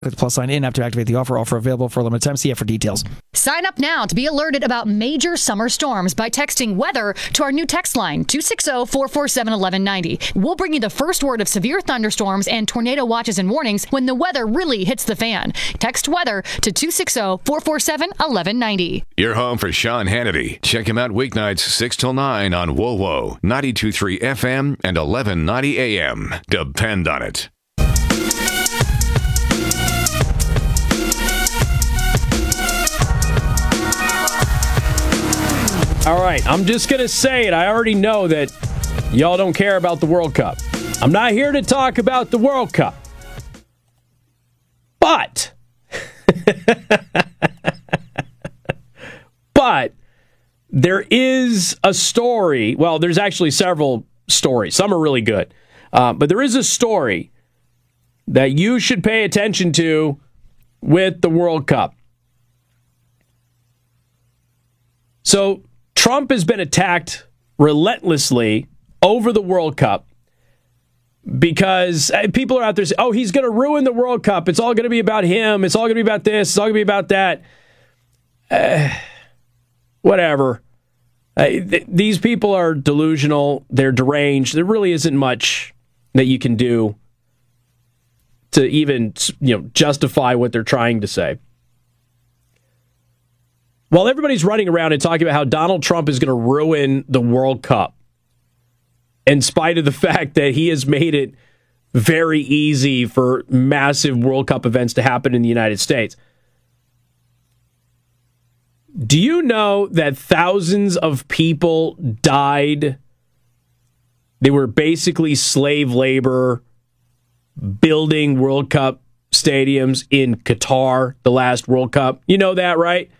With +sign in-app to activate the offer. Offer available for a limited time. See it for details. Sign up now to be alerted about major summer storms by texting weather to our new text line, 260-447-1190. We'll bring you the first word of severe thunderstorms and tornado watches and warnings when the weather really hits the fan. Text weather to 260-447-1190. You're home for Sean Hannity. Check him out weeknights 6 till 9 on WOWO, 92.3 FM and 1190 AM. Depend on it. All right, I'm just going to say it. I already know that y'all don't care about the World Cup. I'm not here to talk about the World Cup. But, there is a story. Well, there's actually several stories. Some are really good. But there is a story that you should pay attention to with the World Cup. So, Trump has been attacked relentlessly over the World Cup because people are out there saying, oh, he's going to ruin the World Cup. It's all going to be about him. It's all going to be about this. It's all going to be about that. Whatever. These people are delusional. They're deranged. There really isn't much that you can do to even, justify what they're trying to say. While everybody's running around and talking about how Donald Trump is going to ruin the World Cup, in spite of the fact that he has made it very easy for massive World Cup events to happen in the United States, do you know that thousands of people died? They were basically slave labor building World Cup stadiums in Qatar, the last World Cup. You know that, right?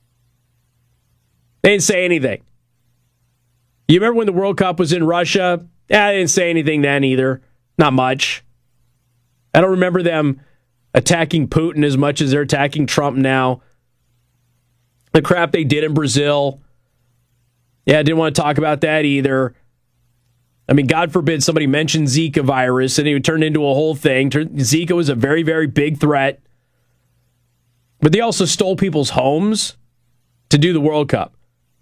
They didn't say anything. You remember when the World Cup was in Russia? They didn't say anything then either. Not much. I don't remember them attacking Putin as much as they're attacking Trump now. The crap they did in Brazil. Yeah, I didn't want to talk about that either. I mean, God forbid somebody mentioned Zika virus and it would turn into a whole thing. Zika was a very, very big threat. But they also stole people's homes to do the World Cup.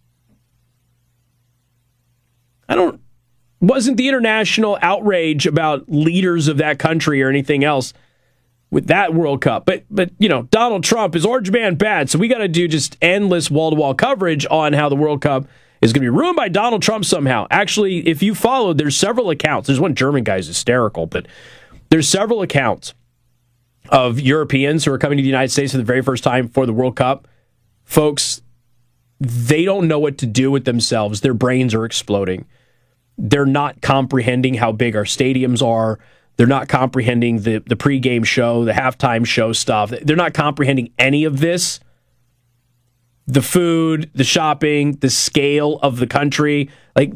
Wasn't the international outrage about leaders of that country or anything else with that World Cup. But Donald Trump is Orange Man bad, so we got to do just endless wall-to-wall coverage on how the World Cup is going to be ruined by Donald Trump somehow. Actually, if you followed, there's several accounts. There's one German guy who's hysterical, but there's several accounts of Europeans who are coming to the United States for the very first time for the World Cup. Folks, they don't know what to do with themselves. Their brains are exploding. They're not comprehending how big our stadiums are. They're not comprehending the pregame show, the halftime show stuff. They're not comprehending any of this. The food, the shopping, the scale of the country. Like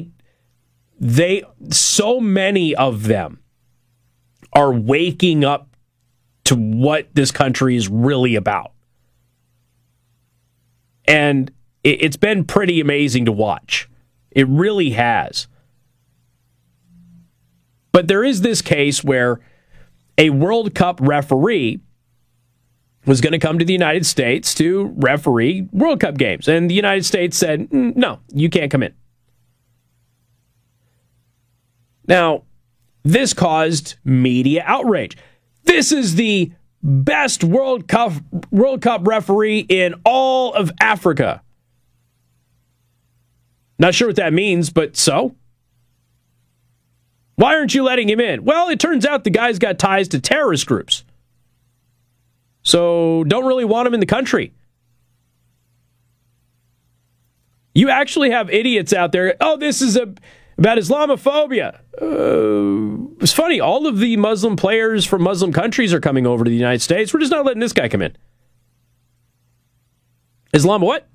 so many of them are waking up to what this country is really about. And it's been pretty amazing to watch. It really has. But there is this case where a World Cup referee was going to come to the United States to referee World Cup games. And the United States said, no, you can't come in. Now, this caused media outrage. This is the best World Cup referee in all of Africa. Not sure what that means, but so? Why aren't you letting him in? Well, it turns out the guy's got ties to terrorist groups. So don't really want him in the country. You actually have idiots out there. Oh, this is about Islamophobia. It's funny. All of the Muslim players from Muslim countries are coming over to the United States. We're just not letting this guy come in. Islam what?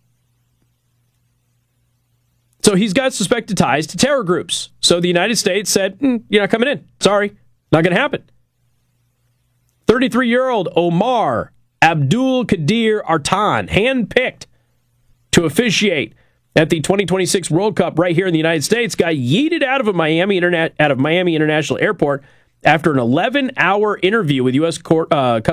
So he's got suspected ties to terror groups. So the United States said, you're not coming in. Sorry, not going to happen. 33-year-old Omar Abdul Qadir Artan, handpicked to officiate at the 2026 World Cup right here in the United States, got yeeted out of Miami International Airport after an 11-hour interview with U.S.